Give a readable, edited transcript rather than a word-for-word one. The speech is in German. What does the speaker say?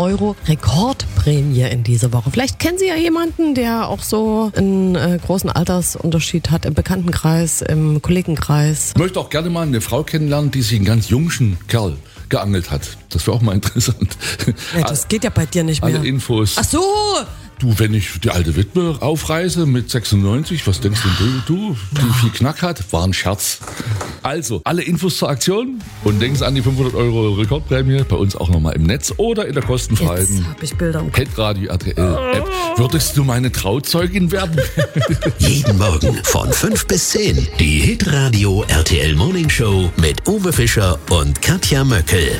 Euro Rekordprämie in dieser Woche. Vielleicht kennen Sie ja jemanden, der auch so einen großen Altersunterschied hat im Bekanntenkreis, im Kollegenkreis. Ich möchte auch gerne mal eine Frau kennenlernen, die sich einen ganz jungen Kerl geangelt hat. Das wäre auch mal interessant. Ja, das geht ja bei dir nicht mehr. Alle Infos. Ach so! Du, wenn ich die alte Witwe aufreiße mit 96, was denkst denn du, die viel Knack hat? War ein Scherz. Also, alle Infos zur Aktion und denken an die 500 Euro Rekordprämie, bei uns auch nochmal im Netz oder in der kostenfreien Jetzt hab ich Bilder im Kopf. Hitradio RTL App. Würdest du meine Trauzeugin werden? Jeden Morgen von 5 bis 10. Die Hitradio RTL Morning Show mit Uwe Fischer und Katja Möckel.